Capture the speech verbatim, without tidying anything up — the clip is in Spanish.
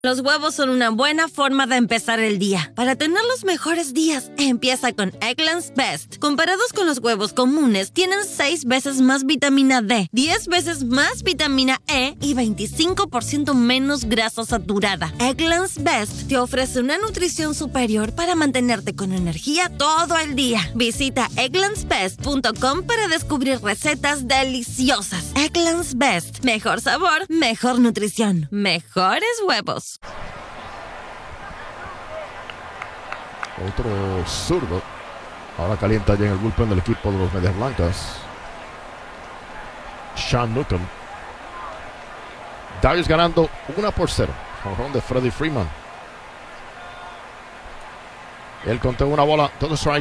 Los huevos son una buena forma de empezar el día. Para tener los mejores días, empieza con Eggland's Best. Comparados con los huevos comunes, tienen seis veces más vitamina D, diez veces más vitamina E y veinticinco por ciento menos grasa saturada. Eggland's Best te ofrece una nutrición superior para mantenerte con energía todo el día. Visita egglands best punto com para descubrir recetas deliciosas. Eggland's Best. Mejor sabor, mejor nutrición, mejores huevos. Otro zurdo. Ahora calienta ya en el bullpen del equipo de los Medias Blancas. Sean Newcomb. Darius ganando una por cero. Jonrón de Freddie Freeman. Él contó una bola, todo strike.